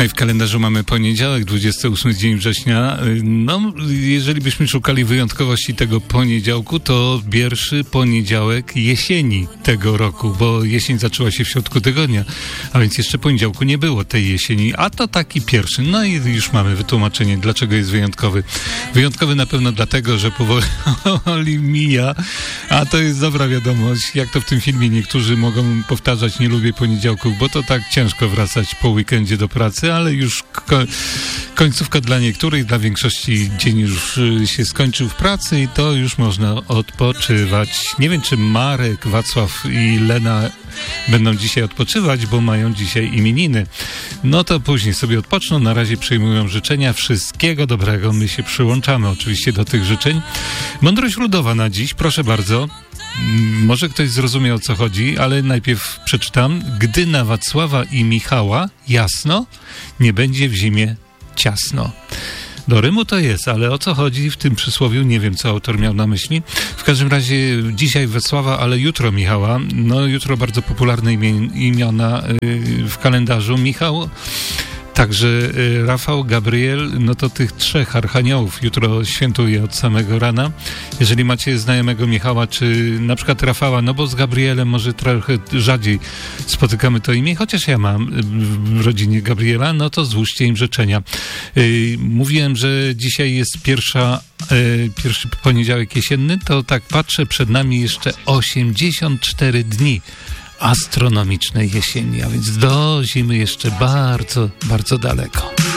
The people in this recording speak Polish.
No i w kalendarzu mamy poniedziałek, 28 dzień września. No, jeżeli byśmy szukali wyjątkowości tego poniedziałku, to pierwszy poniedziałek jesieni tego roku, bo jesień zaczęła się w środku tygodnia, a więc jeszcze poniedziałku nie było tej jesieni, a to taki pierwszy. No i już mamy wytłumaczenie, dlaczego jest wyjątkowy. Wyjątkowy na pewno dlatego, że powoli mija, a to jest dobra wiadomość. Jak to w tym filmie niektórzy mogą powtarzać, nie lubię poniedziałków, bo to tak ciężko wracać po weekendzie do pracy, ale już końcówka dla niektórych, dla większości dzień już się skończył w pracy i to już można odpoczywać. Nie wiem, czy Marek, Wacław i Lena będą dzisiaj odpoczywać, bo mają dzisiaj imieniny. No to później sobie odpoczną, na razie przyjmują życzenia. Wszystkiego dobrego, my się przyłączamy oczywiście do tych życzeń. Mądrość ludowa na dziś, proszę bardzo. Może ktoś zrozumiał, o co chodzi, ale najpierw przeczytam. Gdy na Wacława i Michała jasno, nie będzie w zimie ciasno. Do rymu to jest, ale o co chodzi w tym przysłowiu? Nie wiem, co autor miał na myśli. W każdym razie dzisiaj Wacława, ale jutro Michała. No jutro bardzo popularne imiona w kalendarzu. Michał, także Rafał, Gabriel, no to tych trzech archaniołów jutro świętuje od samego rana. Jeżeli macie znajomego Michała, czy na przykład Rafała, no bo z Gabrielem może trochę rzadziej spotykamy to imię, chociaż ja mam w rodzinie Gabriela, no to złóżcie im życzenia. Mówiłem, że dzisiaj jest pierwszy poniedziałek jesienny, to tak patrzę, przed nami jeszcze 84 dni astronomicznej jesieni, a więc do zimy jeszcze bardzo, bardzo daleko.